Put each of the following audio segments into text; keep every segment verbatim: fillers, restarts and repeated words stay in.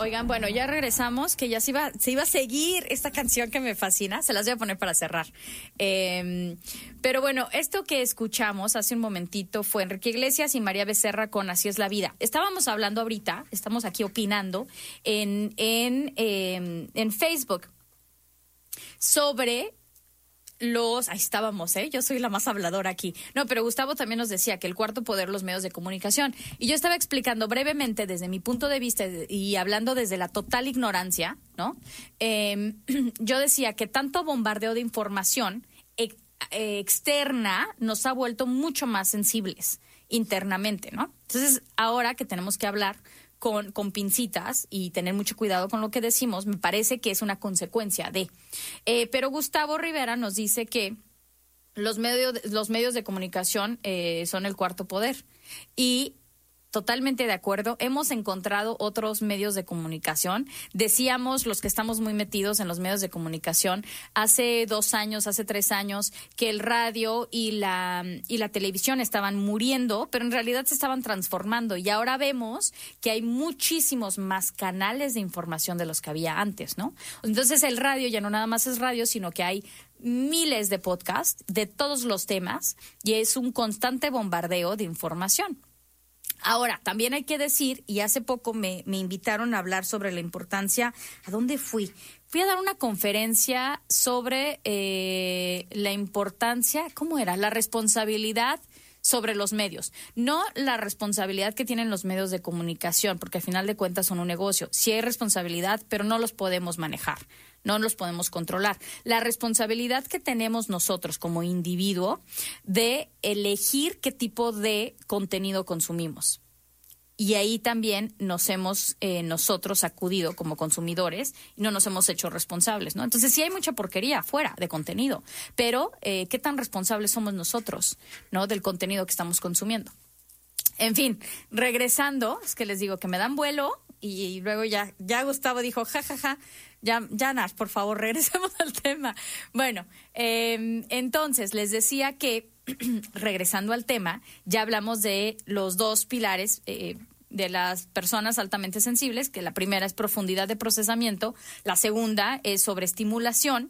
Oigan, bueno, ya regresamos, que ya se iba, se iba a seguir esta canción que me fascina, se las voy a poner para cerrar. Eh, pero bueno, esto que escuchamos hace un momentito fue Enrique Iglesias y María Becerra con Así es la vida. Estábamos hablando ahorita, estamos aquí opinando en, en, eh, en Facebook sobre... Los, ahí estábamos, ¿eh? Yo soy la más habladora aquí. No, pero Gustavo también nos decía que el cuarto poder, los medios de comunicación. Y yo estaba explicando brevemente desde mi punto de vista y hablando desde la total ignorancia, ¿no? Eh, yo decía que tanto bombardeo de información ex, eh, externa nos ha vuelto mucho más sensibles internamente, ¿no? Entonces, ahora que tenemos que hablar Con, con pincitas y tener mucho cuidado con lo que decimos, me parece que es una consecuencia de. Eh, pero Gustavo Rivera nos dice que los medios, los medios de comunicación eh, son el cuarto poder. Y totalmente de acuerdo, hemos encontrado otros medios de comunicación. Decíamos, los que estamos muy metidos en los medios de comunicación, hace dos años, hace tres años, que el radio y la, y la televisión estaban muriendo, pero en realidad se estaban transformando. Y ahora vemos que hay muchísimos más canales de información de los que había antes, ¿no? Entonces el radio ya no nada más es radio, sino que hay miles de podcasts de todos los temas y es un constante bombardeo de información. Ahora, también hay que decir, y hace poco me, me invitaron a hablar sobre la importancia, ¿a dónde fui? Fui a dar una conferencia sobre eh, la importancia, ¿cómo era? La responsabilidad sobre los medios. No la responsabilidad que tienen los medios de comunicación, porque al final de cuentas son un negocio. Sí hay responsabilidad, pero no los podemos manejar. No los podemos controlar. La responsabilidad que tenemos nosotros como individuo de elegir qué tipo de contenido consumimos. Y ahí también nos hemos eh, nosotros acudido como consumidores y no nos hemos hecho responsables, ¿no? Entonces sí hay mucha porquería afuera de contenido, pero eh, ¿qué tan responsables somos nosotros, ¿no? Del contenido que estamos consumiendo? En fin, regresando, es que les digo que me dan vuelo y, y luego ya, ya Gustavo dijo, jajaja, ja, ja, ya, ya Nash, por favor, regresemos al tema. Bueno, eh, entonces les decía que, regresando al tema, ya hablamos de los dos pilares eh, de las personas altamente sensibles, que la primera es profundidad de procesamiento, la segunda es sobreestimulación,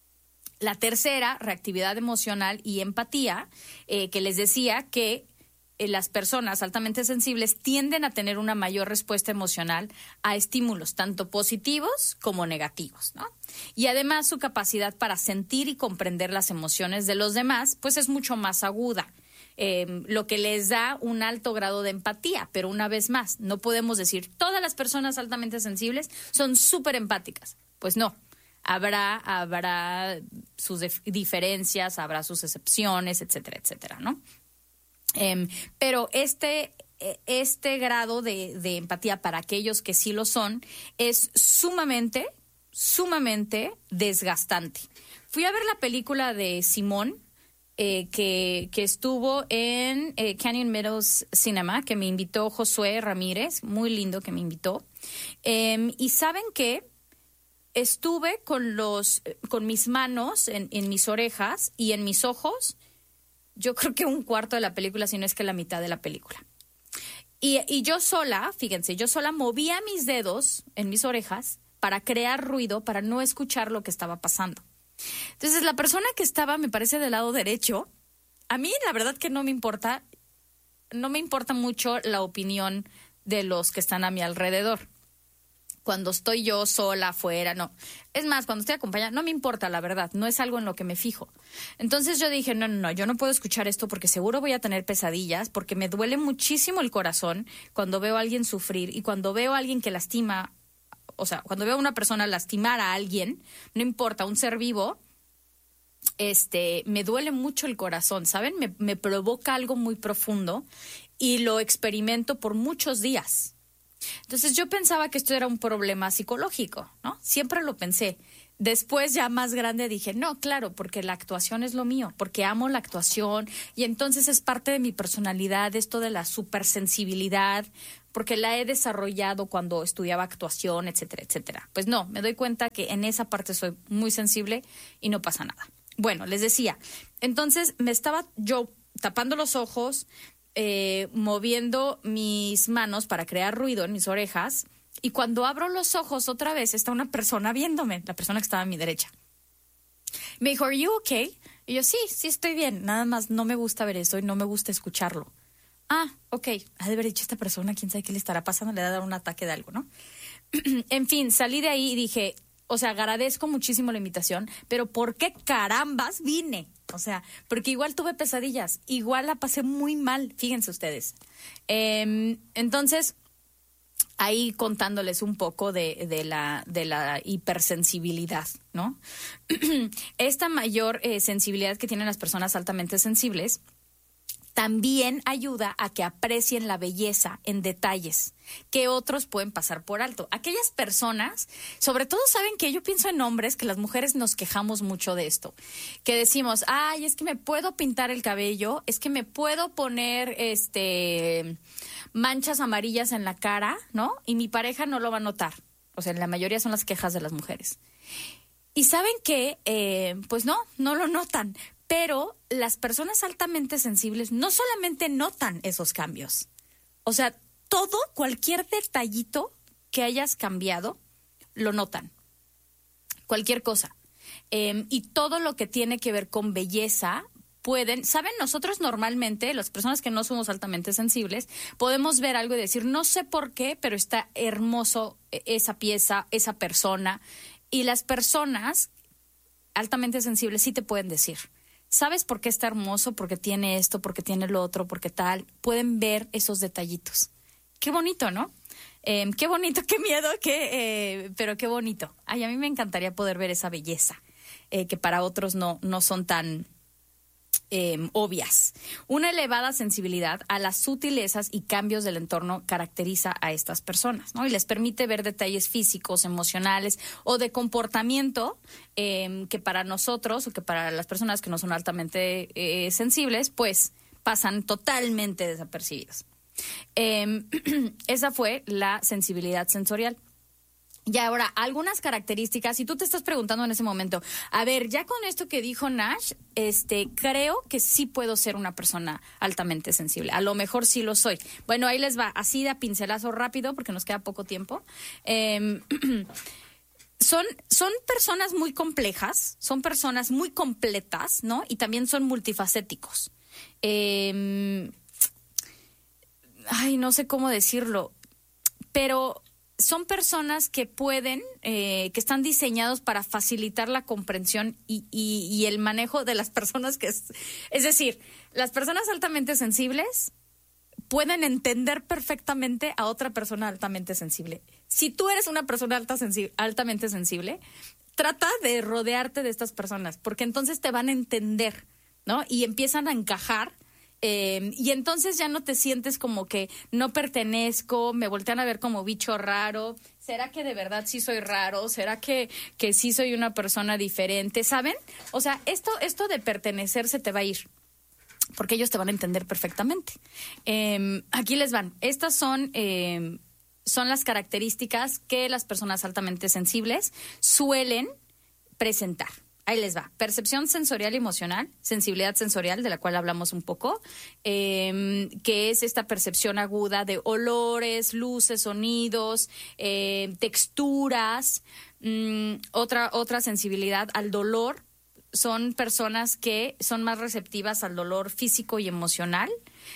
la tercera, reactividad emocional y empatía, eh, que les decía que las personas altamente sensibles tienden a tener una mayor respuesta emocional a estímulos, tanto positivos como negativos, ¿no? Y además su capacidad para sentir y comprender las emociones de los demás, pues es mucho más aguda, eh, lo que les da un alto grado de empatía. Pero una vez más, no podemos decir todas las personas altamente sensibles son súper empáticas. Pues no. Habrá, habrá sus dif- diferencias, habrá sus excepciones, etcétera, etcétera, ¿no? Um, pero este, este grado de, de empatía para aquellos que sí lo son es sumamente, sumamente desgastante. Fui a ver la película de Simón, eh, que, que estuvo en eh, Canyon Meadows Cinema, que me invitó Josué Ramírez, muy lindo que me invitó. Um, y ¿saben qué? Estuve con, los, con mis manos en, en mis orejas y en mis ojos, yo creo que un cuarto de la película, si no es que la mitad de la película. Y, y yo sola, fíjense, yo sola movía mis dedos en mis orejas para crear ruido, para no escuchar lo que estaba pasando. Entonces, la persona que estaba, me parece, del lado derecho, a mí la verdad que no me importa, no me importa mucho la opinión de los que están a mi alrededor. Cuando estoy yo sola, afuera, no. Es más, cuando estoy acompañada, no me importa, la verdad. No es algo en lo que me fijo. Entonces yo dije, no, no, no, yo no puedo escuchar esto porque seguro voy a tener pesadillas, porque me duele muchísimo el corazón cuando veo a alguien sufrir y cuando veo a alguien que lastima, o sea, cuando veo a una persona lastimar a alguien, no importa, un ser vivo, este, me duele mucho el corazón, ¿saben? Me, me provoca algo muy profundo y lo experimento por muchos días. Entonces yo pensaba que esto era un problema psicológico, ¿no? Siempre lo pensé. Después ya más grande dije, no, claro, porque la actuación es lo mío, porque amo la actuación y entonces es parte de mi personalidad, esto de la supersensibilidad, porque la he desarrollado cuando estudiaba actuación, etcétera, etcétera. Pues no, me doy cuenta que en esa parte soy muy sensible y no pasa nada. Bueno, les decía, entonces me estaba yo tapando los ojos, Eh, moviendo mis manos para crear ruido en mis orejas Y cuando abro los ojos otra vez, está una persona viéndome, la persona que estaba a mi derecha. Me dijo, ¿Are you okay? Y yo, sí, sí estoy bien. Nada más no me gusta ver eso y no me gusta escucharlo. Ah, ok. Ha de haber dicho esta persona, quién sabe qué le estará pasando, le va a dar un ataque de algo, ¿no? En fin, salí de ahí y dije, o sea, agradezco muchísimo la invitación, pero ¿por qué carambas vine? O sea, porque igual tuve pesadillas, igual la pasé muy mal, fíjense ustedes. Eh, entonces... ahí contándoles un poco de, de, la, de la hipersensibilidad, ¿no? Esta mayor eh, sensibilidad que tienen las personas altamente sensibles también ayuda a que aprecien la belleza en detalles que otros pueden pasar por alto. Aquellas personas, sobre todo saben que yo pienso en hombres, que las mujeres nos quejamos mucho de esto, que decimos, ay, es que me puedo pintar el cabello, es que me puedo poner este manchas amarillas en la cara, ¿no? Y mi pareja no lo va a notar. O sea, la mayoría son las quejas de las mujeres. Y saben que, eh, pues no, no lo notan. Pero las personas altamente sensibles no solamente notan esos cambios. O sea, todo, cualquier detallito que hayas cambiado, lo notan. Cualquier cosa. Eh, y todo lo que tiene que ver con belleza, pueden, ¿saben? Nosotros normalmente, las personas que no somos altamente sensibles, podemos ver algo y decir, no sé por qué, pero está hermoso esa pieza, esa persona. Y las personas altamente sensibles sí te pueden decir, ¿sabes por qué está hermoso? Porque tiene esto, porque tiene lo otro, porque tal. Pueden ver esos detallitos. Qué bonito, ¿no? Eh, qué bonito, qué miedo, qué, eh, pero qué bonito. Ay, a mí me encantaría poder ver esa belleza, eh, que para otros no, no son tan eh, obvias. Una elevada sensibilidad a las sutilezas y cambios del entorno caracteriza a estas personas, ¿no? Y les permite ver detalles físicos, emocionales o de comportamiento eh, que para nosotros o que para las personas que no son altamente eh, sensibles, pues pasan totalmente desapercibidos. Eh, esa fue la sensibilidad sensorial. Y ahora, algunas características, si tú te estás preguntando en ese momento, a ver, ya con esto que dijo Nash, este, creo que sí puedo ser una persona altamente sensible. A lo mejor sí lo soy. Bueno, ahí les va, así de a pincelazo rápido, porque nos queda poco tiempo. Eh, son, son personas muy complejas, son personas muy completas, ¿no? Y también son multifacéticos. Eh, ay, no sé cómo decirlo, pero son personas que pueden, eh, que están diseñados para facilitar la comprensión y, y, y el manejo de las personas que es, es decir, las personas altamente sensibles pueden entender perfectamente a otra persona altamente sensible. Si tú eres una persona alta sensi- altamente sensible, trata de rodearte de estas personas, porque entonces te van a entender, ¿no? Y empiezan a encajar. Eh, y entonces ya no te sientes como que no pertenezco, me voltean a ver como bicho raro. ¿Será que de verdad sí soy raro? ¿Será que, que sí soy una persona diferente? ¿Saben? O sea, esto, esto de pertenecer se te va a ir, porque ellos te van a entender perfectamente. Eh, aquí les van. Estas son, eh, son las características que las personas altamente sensibles suelen presentar. Ahí les va. Percepción sensorial y emocional, sensibilidad sensorial, de la cual hablamos un poco, eh, que es esta percepción aguda de olores, luces, sonidos, eh, texturas. Mm, otra, otra sensibilidad al dolor. Son personas que son más receptivas al dolor físico y emocional.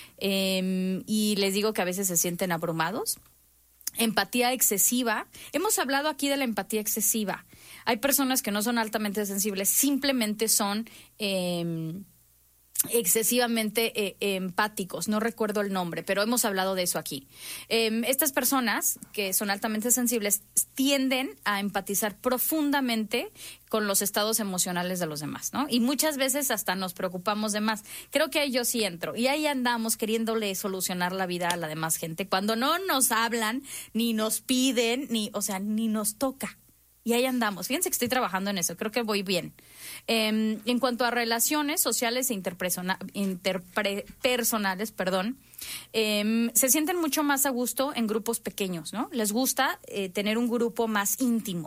Eh, y les digo que a veces se sienten abrumados. Empatía excesiva. Hemos hablado aquí de la empatía excesiva. Hay personas que no son altamente sensibles, simplemente son eh, excesivamente eh, empáticos. No recuerdo el nombre, pero hemos hablado de eso aquí. Eh, estas personas que son altamente sensibles tienden a empatizar profundamente con los estados emocionales de los demás, ¿no? Y muchas veces hasta nos preocupamos de más. Creo que ahí yo sí entro. Y ahí andamos queriéndole solucionar la vida a la demás gente cuando no nos hablan, ni nos piden, ni, o sea, ni nos toca. Y ahí andamos. Fíjense que estoy trabajando en eso. Creo que voy bien. Eh, en cuanto a relaciones sociales e interpersonales, perdón, eh, se sienten mucho más a gusto en grupos pequeños, ¿no? Les gusta eh, tener un grupo más íntimo.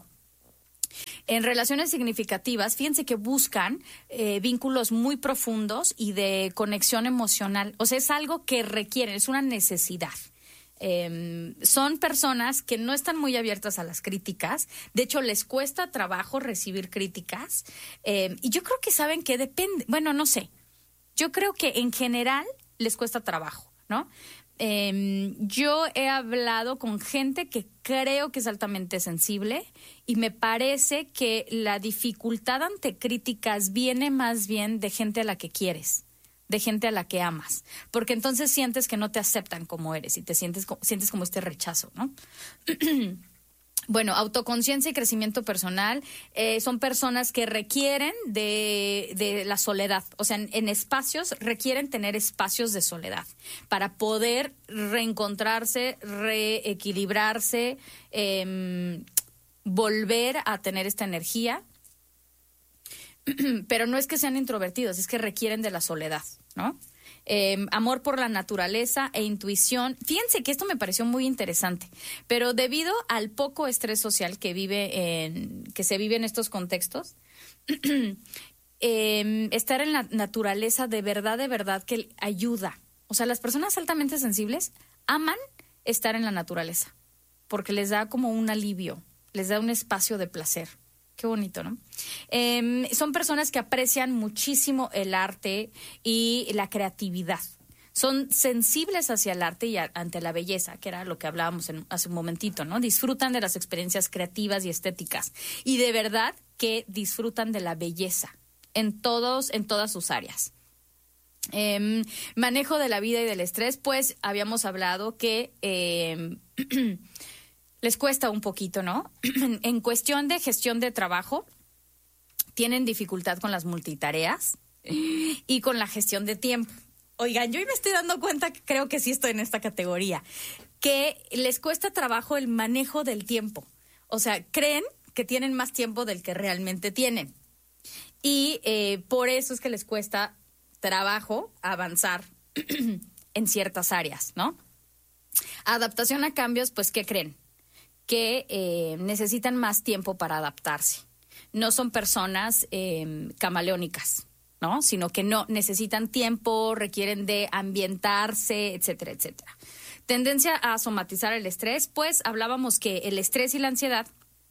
En relaciones significativas, fíjense que buscan eh, vínculos muy profundos y de conexión emocional. O sea, es algo que requieren, es una necesidad. Eh, son personas que no están muy abiertas a las críticas. De hecho, les cuesta trabajo recibir críticas. Eh, y yo creo que saben que depende. Bueno, no sé. Yo creo que en general les cuesta trabajo, ¿no? Eh, yo he hablado con gente que creo que es altamente sensible y me parece que la dificultad ante críticas viene más bien de gente a la que quieres, de gente a la que amas, porque entonces sientes que no te aceptan como eres y te sientes, sientes como este rechazo, ¿no? Bueno, autoconciencia y crecimiento personal eh, son personas que requieren de, de la soledad. O sea, en, en espacios requieren tener espacios de soledad para poder reencontrarse, reequilibrarse, eh, volver a tener esta energía. Pero no es que sean introvertidos, es que requieren de la soledad, ¿no? Eh, amor por la naturaleza e intuición. Fíjense que esto me pareció muy interesante, pero debido al poco estrés social que vive en, que se vive en estos contextos, eh, estar en la naturaleza de verdad, de verdad que ayuda. O sea, las personas altamente sensibles aman estar en la naturaleza porque les da como un alivio, les da un espacio de placer. Qué bonito, ¿no? Eh, son personas que aprecian muchísimo el arte y la creatividad. Son sensibles hacia el arte y a, ante la belleza, que era lo que hablábamos en, hace un momentito, ¿no? Disfrutan de las experiencias creativas y estéticas. Y de verdad que disfrutan de la belleza en todos, en todas sus áreas. Eh, manejo de la vida y del estrés, pues habíamos hablado que... Eh, les cuesta un poquito, ¿no? En cuestión de gestión de trabajo, tienen dificultad con las multitareas y con la gestión de tiempo. Oigan, yo hoy me estoy dando cuenta que creo que sí estoy en esta categoría, que les cuesta trabajo el manejo del tiempo. O sea, creen que tienen más tiempo del que realmente tienen. Y eh, por eso es que les cuesta trabajo avanzar en ciertas áreas, ¿no? Adaptación a cambios, pues, ¿qué creen? Que eh, necesitan más tiempo para adaptarse. No son personas eh, camaleónicas, ¿no? Sino que no necesitan tiempo, requieren de ambientarse, etcétera, etcétera. Tendencia a somatizar el estrés, pues hablábamos que el estrés y la ansiedad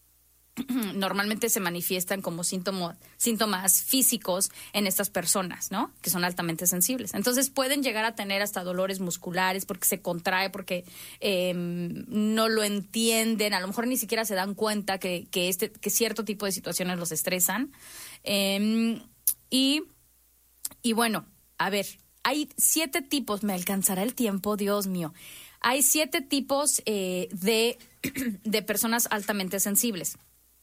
normalmente se manifiestan como síntomas, síntomas físicos en estas personas, ¿no? Que son altamente sensibles. Entonces pueden llegar a tener hasta dolores musculares porque se contrae, porque eh, no lo entienden, a lo mejor ni siquiera se dan cuenta que, que, este, que cierto tipo de situaciones los estresan. Eh, y, y bueno, a ver, hay siete tipos, ¿me alcanzará el tiempo? Dios mío. Hay siete tipos eh, de, de personas altamente sensibles.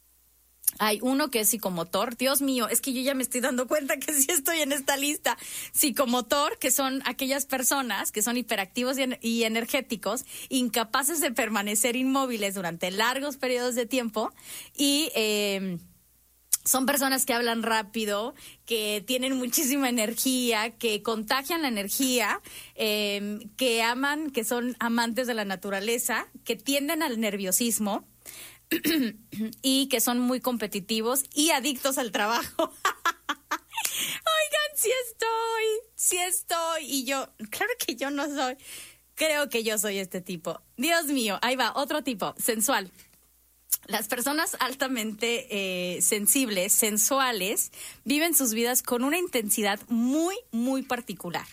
Hay uno que es psicomotor. Dios mío, es que yo ya me estoy dando cuenta que sí estoy en esta lista. Psicomotor, que son aquellas personas que son hiperactivos y, en- y energéticos, incapaces de permanecer inmóviles durante largos periodos de tiempo y... Eh, son personas que hablan rápido, que tienen muchísima energía, que contagian la energía, eh, que aman, que son amantes de la naturaleza, que tienden al nerviosismo y que son muy competitivos y adictos al trabajo. Oigan, sí estoy, sí estoy. Y yo, claro que yo no soy. Creo que yo soy este tipo. Dios mío, ahí va, otro tipo, sensual. Las personas altamente eh, sensibles, sensuales, viven sus vidas con una intensidad muy, muy particular.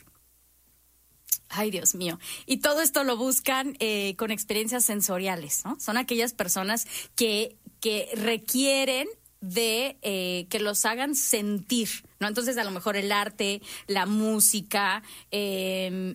Ay, Dios mío. Y todo esto lo buscan eh, con experiencias sensoriales, ¿no? Son aquellas personas que, que requieren de eh, que los hagan sentir, ¿no? Entonces, a lo mejor el arte, la música, eh,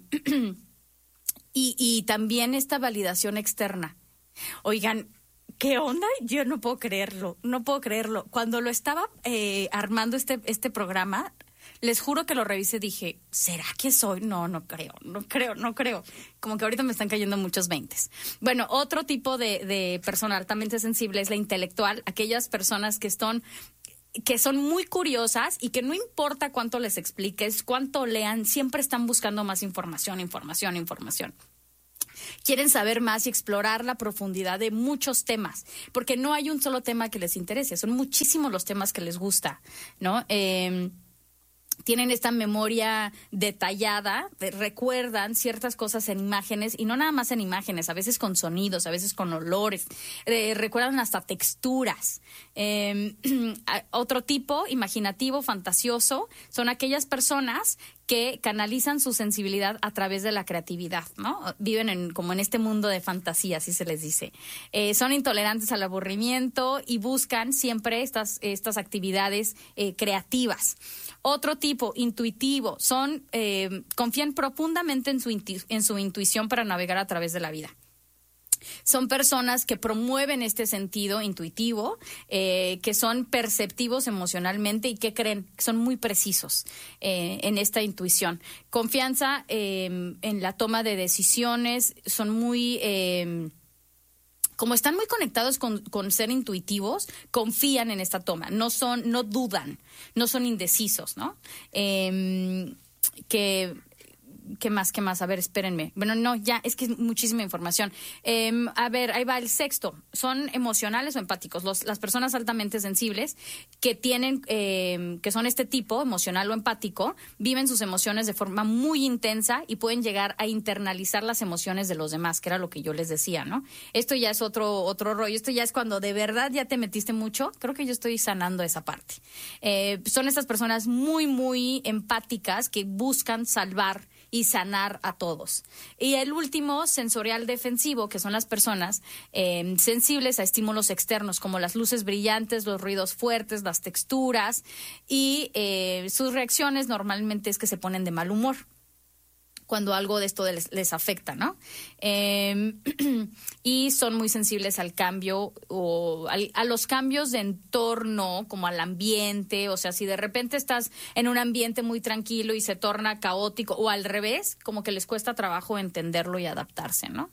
y, y también esta validación externa. Oigan, ¿qué onda? Yo no puedo creerlo, no puedo creerlo. Cuando lo estaba eh, armando este, este programa, les juro que lo revisé y dije, ¿será que soy? No, no creo, no creo, no creo. Como que ahorita me están cayendo muchos veintes. Bueno, otro tipo de, de persona altamente sensible es la intelectual, aquellas personas que están... que son muy curiosas y que no importa cuánto les expliques, cuánto lean, siempre están buscando más información, información, información. Quieren saber más y explorar la profundidad de muchos temas, porque no hay un solo tema que les interese, son muchísimos los temas que les gusta, ¿no? Eh, tienen esta memoria detallada, recuerdan ciertas cosas en imágenes, y no nada más en imágenes, a veces con sonidos, a veces con olores, eh, recuerdan hasta texturas. Eh, otro tipo, imaginativo, fantasioso, son aquellas personas que canalizan su sensibilidad a través de la creatividad, ¿no? Viven en, como en este mundo de fantasía, así se les dice. Eh, son intolerantes al aburrimiento y buscan siempre estas, estas actividades eh, creativas. Otro tipo, intuitivo, son eh, confían profundamente en su, intu- en su intuición para navegar a través de la vida. Son personas que promueven este sentido intuitivo, eh, que son perceptivos emocionalmente y que creen, que son muy precisos eh, en esta intuición. Confianza eh, en la toma de decisiones, son muy... Eh, como están muy conectados con, con ser intuitivos, confían en esta toma, no son, no dudan, no son indecisos, ¿no? Eh, que... ¿Qué más? ¿Qué más? A ver, espérenme. Bueno, no, ya, es que es muchísima información. Eh, a ver, ahí va el sexto. Son emocionales o empáticos. Los, las personas altamente sensibles que tienen, eh, que son este tipo, emocional o empático, viven sus emociones de forma muy intensa y pueden llegar a internalizar las emociones de los demás, que era lo que yo les decía, ¿no? Esto ya es otro, otro rollo. Esto ya es cuando de verdad ya te metiste mucho. Creo que yo estoy sanando esa parte. Eh, son estas personas muy, muy empáticas que buscan salvar y sanar a todos. Y el último, sensorial defensivo, que son las personas eh, sensibles a estímulos externos, como las luces brillantes, los ruidos fuertes, las texturas, y eh, sus reacciones normalmente es que se ponen de mal humor cuando algo de esto les, les afecta, ¿no? Eh, y son muy sensibles al cambio o al, a los cambios de entorno, como al ambiente. O sea, si de repente estás en un ambiente muy tranquilo y se torna caótico, o al revés, como que les cuesta trabajo entenderlo y adaptarse, ¿no?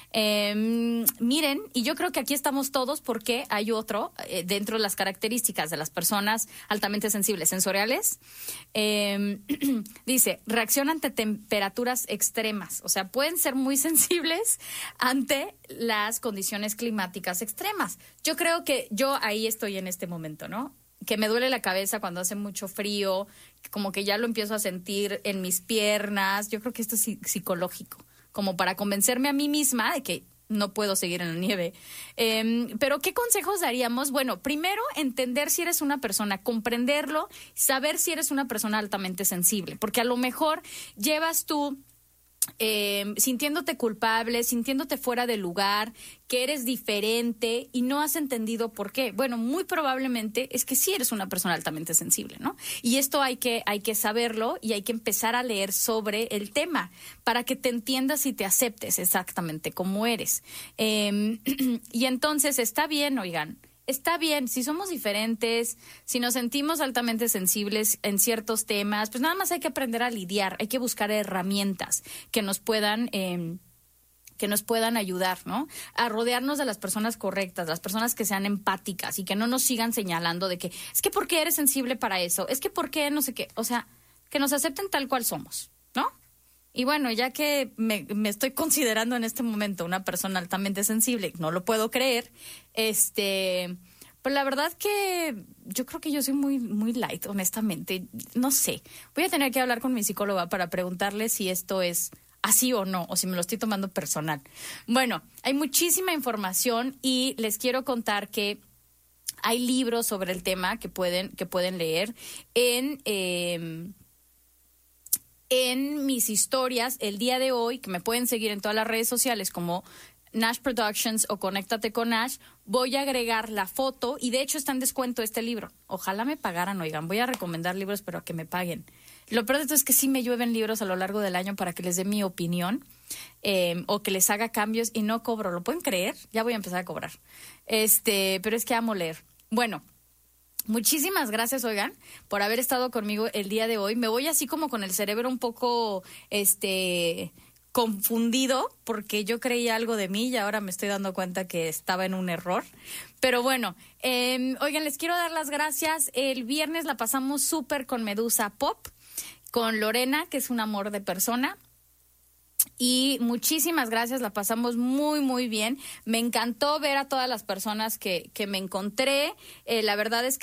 Eh, miren, y yo creo que aquí estamos todos porque hay otro eh, dentro de las características de las personas altamente sensibles, sensoriales. Eh, dice, reaccionan ante temperaturas extremas, o sea, pueden ser muy sensibles ante las condiciones climáticas extremas. Yo creo que yo ahí estoy en este momento, ¿no? Que me duele la cabeza cuando hace mucho frío, como que ya lo empiezo a sentir en mis piernas. Yo creo que esto es psicológico, como para convencerme a mí misma de que no puedo seguir en la nieve. Eh, pero, ¿qué consejos daríamos? Bueno, primero, entender si eres una persona, comprenderlo, saber si eres una persona altamente sensible, porque a lo mejor llevas tú Eh, sintiéndote culpable, sintiéndote fuera de lugar, que eres diferente y no has entendido por qué. Bueno, muy probablemente es que sí eres una persona altamente sensible, ¿no? Y esto hay que, hay que saberlo y hay que empezar a leer sobre el tema para que te entiendas y te aceptes exactamente como eres. Eh, y entonces está bien, oigan, está bien, si somos diferentes, si nos sentimos altamente sensibles en ciertos temas, pues nada más hay que aprender a lidiar, hay que buscar herramientas que nos puedan... Eh, que nos puedan ayudar, ¿no? A rodearnos de las personas correctas, las personas que sean empáticas y que no nos sigan señalando de que, es que ¿por qué eres sensible para eso? Es que ¿por qué no sé qué? O sea, que nos acepten tal cual somos, ¿no? Y bueno, ya que me, me estoy considerando en este momento una persona altamente sensible, no lo puedo creer, este... Pues la verdad que yo creo que yo soy muy, muy light, honestamente. No sé. Voy a tener que hablar con mi psicóloga para preguntarle si esto es así o no, o si me lo estoy tomando personal. Bueno, hay muchísima información y les quiero contar que hay libros sobre el tema que pueden, que pueden leer en... Eh, en mis historias el día de hoy, que me pueden seguir en todas las redes sociales como Nash Productions o Conéctate con Nash, voy a agregar la foto y de hecho está en descuento este libro. Ojalá me pagaran, oigan, voy a recomendar libros pero a que me paguen. Lo peor de todo es que sí me llueven libros a lo largo del año para que les dé mi opinión eh, o que les haga cambios y no cobro. ¿Lo pueden creer? Ya voy a empezar a cobrar. Este, pero es que amo leer. Bueno, muchísimas gracias, oigan, por haber estado conmigo el día de hoy. Me voy así como con el cerebro un poco este confundido porque yo creía algo de mí y ahora me estoy dando cuenta que estaba en un error. Pero bueno, eh, oigan, les quiero dar las gracias. El viernes la pasamos súper con Medusa Pop, con Lorena, que es un amor de persona. Y muchísimas gracias, la pasamos muy, muy bien. Me encantó ver a todas las personas que, que me encontré. Eh, la verdad es que